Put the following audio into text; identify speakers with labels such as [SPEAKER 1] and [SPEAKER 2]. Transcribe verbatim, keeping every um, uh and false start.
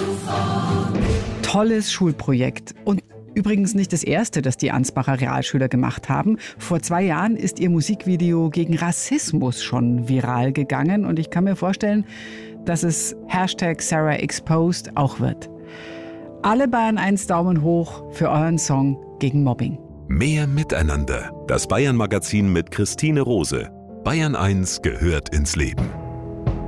[SPEAKER 1] Tolles Schulprojekt. Und übrigens nicht das erste, das die Ansbacher Realschüler gemacht haben. Vor zwei Jahren ist ihr Musikvideo gegen Rassismus schon viral gegangen. Und ich kann mir vorstellen, dass es Hashtag Sarah Exposed auch wird. Alle Bayern eins Daumen hoch für euren Song gegen Mobbing.
[SPEAKER 2] Mehr Miteinander. Das Bayern-Magazin mit Christine Rose. Bayern eins gehört ins Leben.